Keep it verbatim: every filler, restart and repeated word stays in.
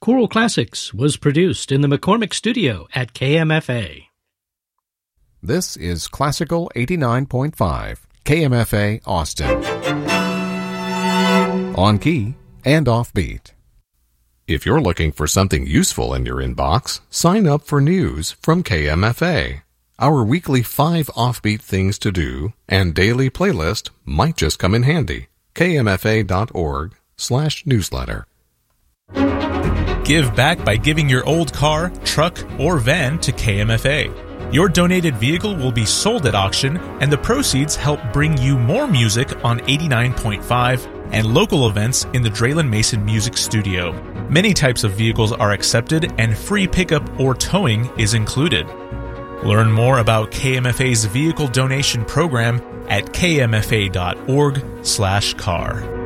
Choral Classics was produced in the McCormick Studio at K M F A. This is Classical eighty-nine point five, K M F A Austin. On key and offbeat. If you're looking for something useful in your inbox, sign up for news from K M F A. Our weekly five offbeat things to do and daily playlist might just come in handy. K M F A dot org slash newsletter. Give back by giving your old car, truck, or van to K M F A. Your donated vehicle will be sold at auction, and the proceeds help bring you more music on eighty-nine point five and local events in the Draylen Mason Music Studio. Many types of vehicles are accepted, and free pickup or towing is included. Learn more about K M F A's vehicle donation program at K M F A dot org slash car.